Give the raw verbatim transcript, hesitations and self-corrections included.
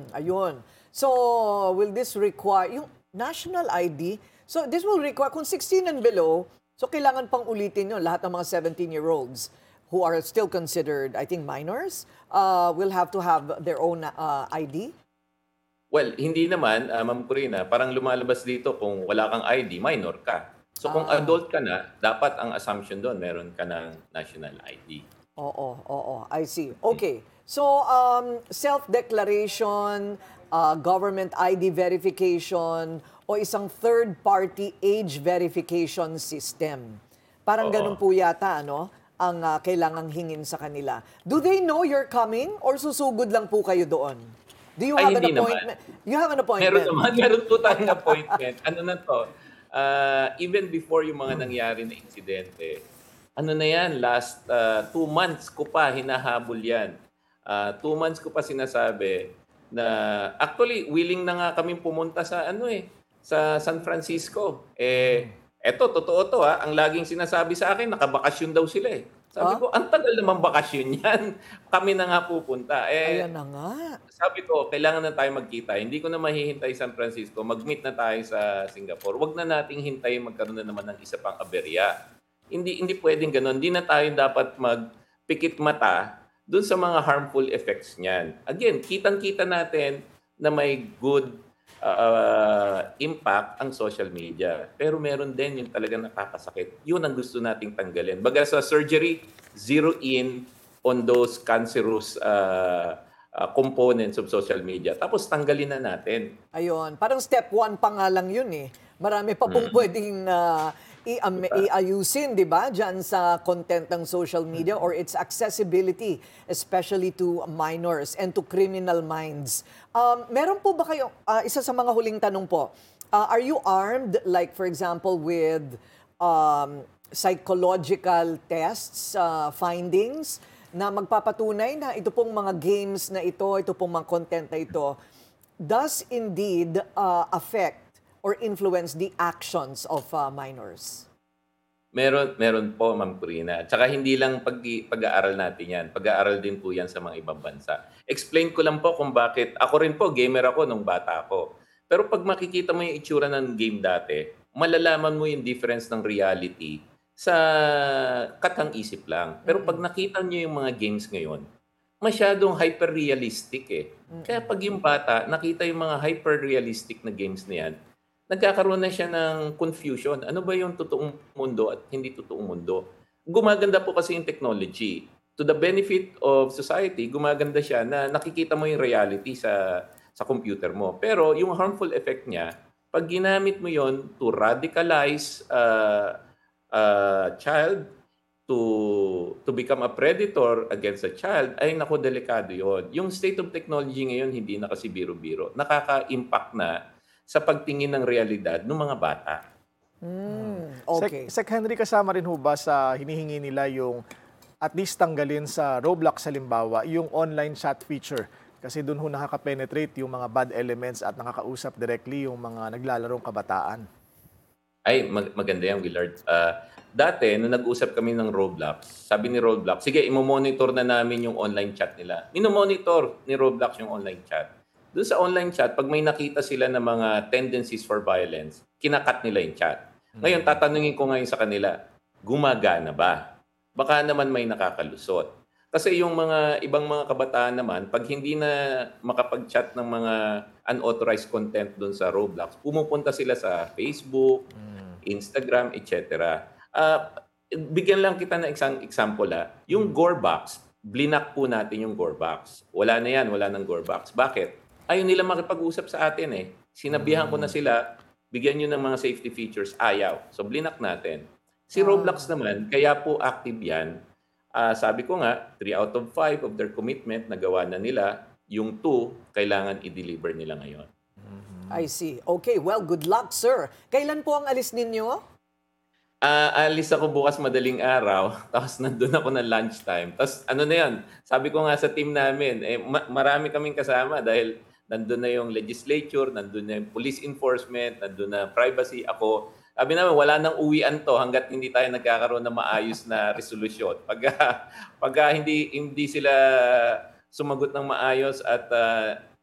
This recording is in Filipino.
Ayun. So, will this require, yung national I D, so this will require, kung sixteen and below, so kailangan pang ulitin yun, lahat ng mga seventeen-year-olds who are still considered, I think, minors, uh, will have to have their own uh, I D? Well, hindi naman, ah, Ma'am Corina, parang lumalabas dito kung wala kang I D, minor ka. So kung Ah, adult ka na, dapat ang assumption doon meron ka ng national I D. oo, oo, I see. Okay. So, um, self-declaration, uh, government I D verification, o isang third-party age verification system. Parang ganun Oo. po yata, ano, ang uh, kailangang hingin sa kanila. Do they know you're coming or susugod lang po kayo doon? Do you Ay have an hindi naman. appointment? You have an Meron appointment? naman, meron po tayong appointment. Ano na 'to, ah, even before yung mga nangyari na insidente, ano na 'yan, last, ah, two months ko pa hinahabol 'yan. Ah, two months ko pa sinasabi na actually willing na nga kaming pumunta sa ano, eh, sa San Francisco. Eh, eto totoo 'to, ah, ang laging sinasabi sa akin nakabakasyon daw sila, eh. Sabi Ah, ko, "Ang tagal namang bakasyon niyan, kami na nga pupunta." ayan Eh, na nga. sabi ko, kailangan na tayo magkita. Hindi ko na mahihintay San Francisco. Mag-meet na tayo sa Singapore. Huwag na nating hintayin magkaroon na naman ng isa pang aberya. Hindi hindi puwedeng gano'n. Hindi na tayo dapat magpikit mata do'n sa mga harmful effects niyan. Again, kitang-kita natin na may good ah, impact ang social media. Pero meron din yung talagang nakakasakit. Yun ang gusto nating tanggalin. Baga sa surgery, zero in on those cancerous ah, ah, components of social media. Tapos tanggalin na natin. Ayun, parang step one pa nga lang yun eh. Marami pa pong Mm, pwedeng ah, i-am- 'di ba? iayusin, di ba, dyan sa content ng social media or its accessibility, especially to minors and to criminal minds. Um, meron po ba kayo, ah, isa sa mga huling tanong po, ah, are you armed, like for example, with um, psychological tests, ah, findings, na magpapatunay na ito pong mga games na ito, ito pong mga content na ito, does indeed uh, affect or influence the actions of uh, minors? Meron meron po, Ma'am Corina. Tsaka hindi lang pag pag-aaral natin 'yan, pag-aaral din po 'yan sa mga ibang bansa. Explain ko lang po kung bakit ako rin po gamer ako nung bata ako. Pero 'pag makikita mo yung itsura ng game dati, malalaman mo yung difference ng reality sa katang-isip lang. Pero 'pag Mm-mm. nakita niyo yung mga games ngayon, masyadong hyper-realistic, eh. Kaya Mm-mm. 'pag yung bata nakita yung mga hyper-realistic na games na 'yan, nagkakaroon na siya ng confusion. Ano ba yung totoong mundo at hindi totoong mundo? Gumaganda po kasi yung technology. To the benefit of society, gumaganda siya na nakikita mo yung reality sa sa computer mo. Pero yung harmful effect niya, 'pag ginamit mo yon to radicalize, ah, ah, child, to to become a predator against a child, ay naku, delikado yon. Yung state of technology ngayon hindi na kasi biro-biro. Nakaka-impact na sa pagtingin ng realidad ng mga bata. Mm, Sec, okay. Sec Henry, kasama rin ho ba sa hinihingi nila yung at least tanggalin sa Roblox halimbawa, yung online chat feature? Kasi doon ho nakaka-penetrate yung mga bad elements at nakakausap directly yung mga naglalarong kabataan. Ay, mag maganda yan, Willard. Ah, dati nung nag-usap kami ng Roblox, sabi ni Roblox, "Sige, imo-monitor na namin yung online chat nila." Mino-monitor ni Roblox yung online chat. Do'n sa online chat, 'pag may nakita sila ng mga tendencies for violence, kina-cut nila yung chat. Ngayon Mm. tatanungin ko ngayon sa kanila, gumagana ba? Baka naman may nakakalusot. Kasi yung mga ibang mga kabataan naman, 'pag hindi na makapag-chat ng mga unauthorized content do'n sa Roblox, pumupunta sila sa Facebook, Mm. Instagram, et cetera. Ah, bigyan lang kita ng isang example, ah, yung Mm. Gore box, blinak po natin yung Gore box. Wala na yan, wala ng Gore box. Bakit? Ayaw nila makipag-usap sa atin, eh. Sinabihan ko na Mm. sila, bigyan niyo ng mga safety features, ayaw. So blinak natin. Si Roblox Ah, naman, kaya po active yan, ah, sabi ko nga, three out of five of their commitment nagawa na nila, yung two kailangan i-deliver nila ngayon. I see. Okay, well, good luck, sir. Kailan po ang alis ninyo? Ah, alis ako bukas madaling araw, tapos nandun ako ng lunchtime. Tapos ano na 'yan, sabi ko nga sa team namin, eh, ma marami kaming kasama dahil nandun na yung legislature, nandun na yung police enforcement, nandun na privacy, ako. Sabi namin, wala nang uwian 'to hangga't hindi tayo nagkakaroon ng maayos na resolusyon. Pagka pagka hindi hindi sila sumagot ng maayos at, ah